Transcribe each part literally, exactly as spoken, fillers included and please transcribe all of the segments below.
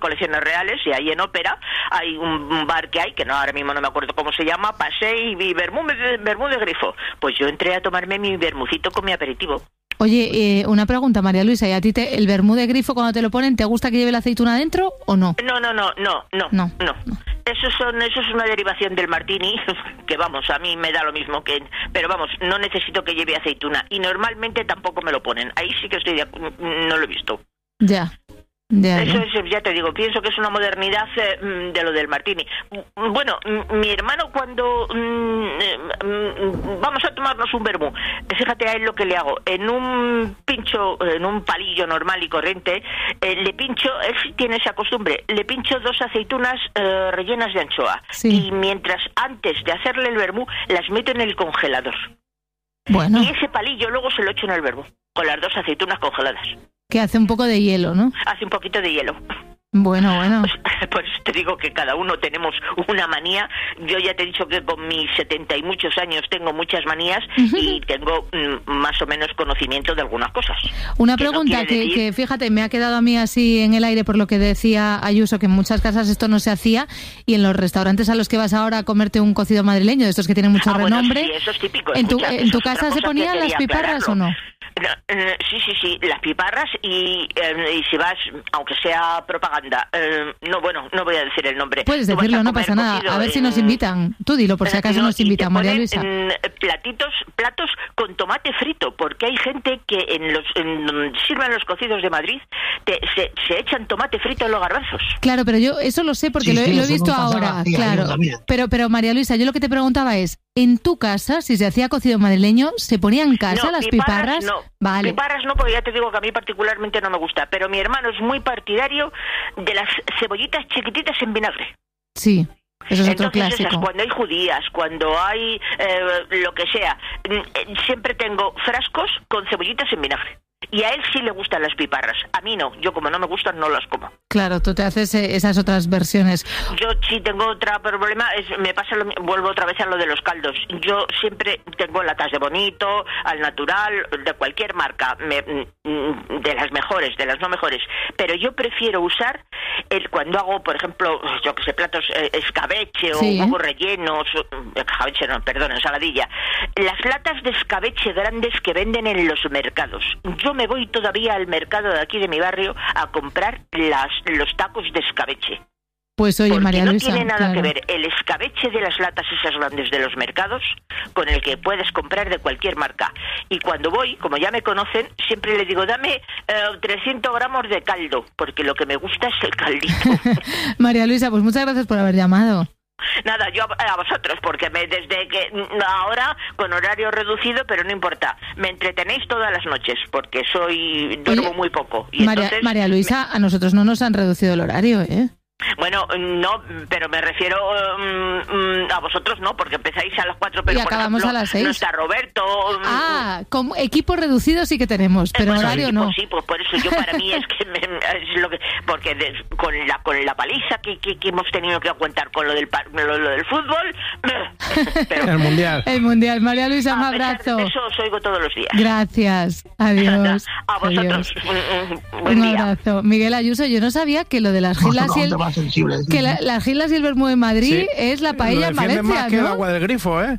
colecciones reales y ahí en Ópera hay un, un bar que hay, que no ahora mismo no me acuerdo cómo se llama, pasé y vi vermú, vermú de grifo. Pues yo entré a tomarme mi vermucito con mi aperitivo. Oye, eh, una pregunta, María Luisa, ¿y a ti te, el vermú de grifo cuando te lo ponen, te gusta que lleve la aceituna dentro o no? No, no, no, no, no, no. no. no. Eso, son, eso es una derivación del martini, que vamos, a mí me da lo mismo que... Pero vamos, no necesito que lleve aceituna y normalmente tampoco me lo ponen. Ahí sí que estoy de, no lo he visto. Ya. Ya, Eso ya. es, ya te digo, pienso que es una modernidad eh, de lo del martini. Bueno, mi hermano cuando mm, eh, vamos a tomarnos un vermú, fíjate a él lo que le hago, en un pincho, en un palillo normal y corriente, eh, le pincho, él sí tiene esa costumbre, le pincho dos aceitunas eh, rellenas de anchoa, sí. y mientras antes de hacerle el vermú, las meto en el congelador. Bueno. Y ese palillo luego se lo echo en el vermú, con las dos aceitunas congeladas. Que hace un poco de hielo, ¿no? Hace un poquito de hielo. Bueno, bueno. Pues, pues te digo que cada uno tenemos una manía. Yo ya te he dicho que con mis setenta y muchos años tengo muchas manías uh-huh. y tengo mm, más o menos conocimiento de algunas cosas. Una pregunta no que, decir... que, fíjate, me ha quedado a mí así en el aire por lo que decía Ayuso, que en muchas casas esto no se hacía y en los restaurantes a los que vas ahora a comerte un cocido madrileño, de estos que tienen mucho ah, renombre. Bueno, sí, eso es típico. ¿En tu, Escucha, en tu casa se ponían las piparras aclararlo. o no? No, eh, sí, sí, sí, las piparras y, eh, y si vas, aunque sea propaganda, eh, no, bueno, no voy a decir el nombre. Puedes decirlo, no pasa nada, a ver en, si nos invitan. Tú dilo, por si acaso no, nos invitan, María Luisa. En platitos, platos con tomate frito, porque hay gente que en los en, sirven los cocidos de Madrid, te, se, se echan tomate frito en los garbanzos. Claro, pero yo eso lo sé porque sí, lo, sí, lo he visto ahora, claro. Pero, pero María Luisa, yo lo que te preguntaba es, ¿en tu casa, si se hacía cocido madrileño, se ponían en casa no, las piparras? piparras? No. Vale. Piparras no, porque ya te digo que a mí particularmente no me gusta, pero mi hermano es muy partidario de las cebollitas chiquititas en vinagre. Sí, eso es Entonces, otro clásico. Esas, cuando hay judías, cuando hay eh, lo que sea, siempre tengo frascos con cebollitas en vinagre. Y a él sí le gustan las piparras, a mí no, yo como no me gustan no las como. Claro, tú te haces esas otras versiones. Yo sí tengo otro problema, es, me pasa, lo, vuelvo otra vez a lo de los caldos. Yo siempre tengo latas de Bonito, al natural, de cualquier marca, me, de las mejores, de las no mejores, pero yo prefiero usar el cuando hago, por ejemplo, yo que sé, platos eh, escabeche o sí, huevos rellenos, escabeche no, perdón, ensaladilla, las latas de escabeche grandes que venden en los mercados. Yo me voy todavía al mercado de aquí de mi barrio a comprar las, los tacos de escabeche. Pues oye, porque María no Luisa, tiene nada claro. que ver el escabeche de las latas esas grandes de los mercados con el que puedes comprar de cualquier marca. Y cuando voy, como ya me conocen, siempre le digo, dame eh, trescientos gramos de caldo, porque lo que me gusta es el caldito. María Luisa, pues muchas gracias por haber llamado. Nada, yo a, a vosotros, porque me, desde que ahora con horario reducido, pero no importa, me entretenéis todas las noches, porque soy duermo Oye, muy poco. Y María, entonces, María Luisa, a nosotros no nos han reducido el horario, ¿eh? Bueno, no, pero me refiero um, a vosotros no, porque empezáis a las cuatro, pero y acabamos por ejemplo, a las seis. No está Roberto. Ah, como equipo reducido sí que tenemos, pero bueno, horario equipo, no. Sí, pues por eso yo para mí es que me, es lo que porque de, con la con la paliza que, que, que hemos tenido que aguantar con lo del lo, lo del fútbol, pero, el mundial. El mundial, María Luisa, un a abrazo. De eso os oigo todos los días. Gracias, adiós. A vosotros. Adiós. Un, un, buen un día. abrazo. Miguel Ayuso, yo no sabía que lo de las gilas y el sensible, que la, las gilas y el vermú en Madrid sí, es la paella en Valencia, más ¿no? que el agua del grifo, ¿eh?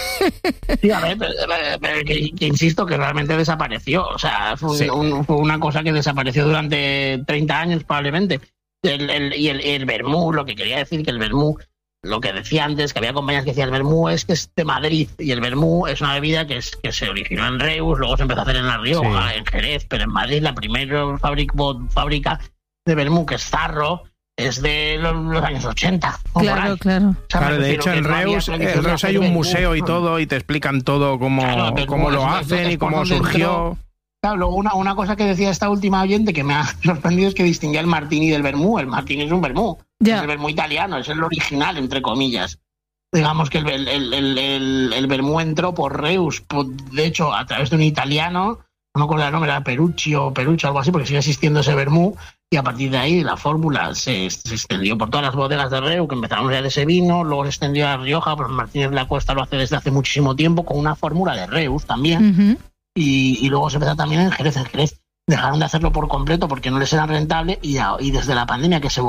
Sí, a ver, pero, pero que, que insisto que realmente desapareció. O sea, fue, sí. un, fue una cosa que desapareció durante treinta años probablemente. El, el, y el, el vermú, lo que quería decir que el vermú, lo que decía antes, que había compañías que decían el vermú es que es de Madrid, y el vermú es una bebida que, es, que se originó en Reus, luego se empezó a hacer en La Rioja, sí. en Jerez, pero en Madrid la primera fábrica, fábrica de vermú, que es Zarro, es de los, los años ochenta. Claro, claro. O sea, claro, de hecho en Reus, no en Reus hay un museo y todo y te explican todo cómo, claro, cómo lo hacen y cómo surgió. Claro, luego una, una cosa que decía esta última oyente que me ha sorprendido es que distinguía el martini del vermú. El martini es un vermú, yeah. es el vermú italiano, es el original, entre comillas. Digamos que el, el, el, el, el, el vermú entró por Reus, por, de hecho, a través de un italiano, no me acuerdo el nombre, era Perucci o Perucci, algo así, porque sigue existiendo ese vermú. Y a partir de ahí la fórmula se, se extendió por todas las bodegas de Reus, que empezaron a hacer ese vino, luego se extendió a La Rioja, pero Martínez de la Cuesta lo hace desde hace muchísimo tiempo, con una fórmula de Reus también. Uh-huh. y, y luego se empezó también en Jerez. En Jerez dejaron de hacerlo por completo porque no les era rentable y, y desde la pandemia que se